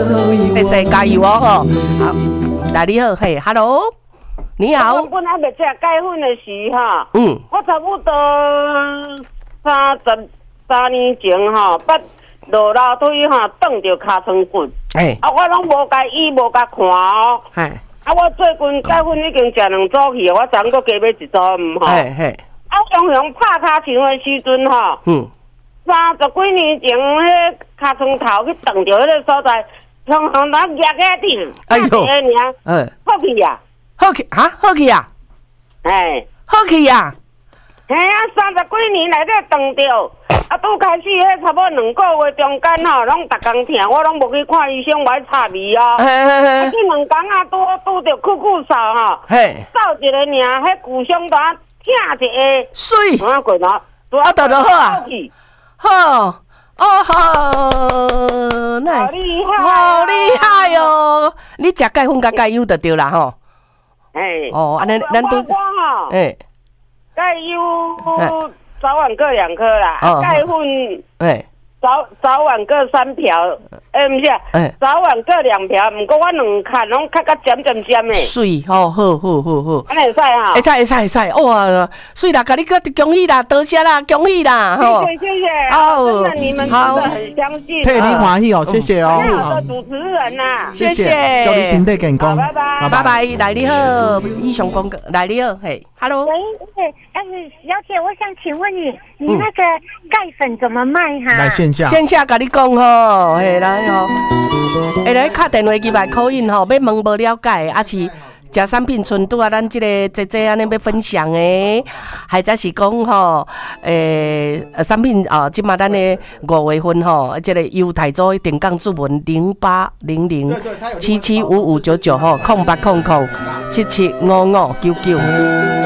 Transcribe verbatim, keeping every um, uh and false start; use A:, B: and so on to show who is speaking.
A: 会使加油哦吼。好，来你好，嘿 ，Hello， 你好。
B: 我本来要吃钙粉的时哈，
A: 嗯，
B: 我差不多三十三年前哈，捌落楼梯哈，撞着尻川骨。
A: 哎，
B: 啊，我拢无甲医，无甲看哦。
A: 哎，
B: 啊，我最近钙粉已经食两组去，我昨昏佫加买一组唔吼。
A: 嘿嘿。
B: 啊，常常拍骹墙的时阵吼，
A: 嗯，
B: 三十几年前，迄尻川头去撞着迄个所在，常常咱夹夹顶，
A: 哎呦，
B: 哎尔，
A: 哎，
B: 好去啊，
A: 好去啊，好去啊，
B: 哎，
A: 好去啊，
B: 嘿啊，三十几年来咧撞着，啊，拄开始迄差不多两个月中间吼，拢逐工疼，我拢无去看医生，我爱插味哦。
A: 嘿嘿嘿，
B: 啊，这两工啊，拄拄着酷酷扫吼，
A: 嘿，
B: 扫一个尔，迄骨伤大疼一下，
A: 水，
B: 啊，过喏，
A: 啊，倒就好啊，
B: 去。
A: 好，哦好，
B: 好厉害，
A: 好厉害哦！你食钙粉甲钙油就对啦吼。
B: 哎，
A: 哦，安尼咱都，
B: 我吼，
A: 哎，
B: 钙油早晚各两颗啦，钙粉
A: 哎，
B: 早早晚各三瓢，哎，不是，哎，早晚各两瓢，不过我两看拢较较尖尖尖的。
A: 水，好好好好好，
B: 安尼会使哈？
A: 会使会使会使，哇，水啦，甲你个恭喜啦，多谢啦，恭喜啦，
B: 吼！谢谢谢谢，哦，真的你们真的很相信，
C: 替你欢喜哦，谢谢哦。
B: 好的主持人呐，
A: 谢谢，
C: 祝你身体健康，
B: 拜拜
A: 拜拜，来你好，以上广告，来你好，嘿 ，Hello，
D: 喂，哎，小姐，我想请问你，你那个钙粉怎么卖哈？
C: 来线下，
A: 线下甲你讲吼，嘿来吼，会来敲电话机来call in吼，要问无了解，还是食产品纯拄啊，咱即个姐姐安尼要分享诶，或者是讲吼，诶，产品啊，即马咱的五月份吼，即个优台组定岗注文零八零零七七五五九九吼，空八空空七七五五九九。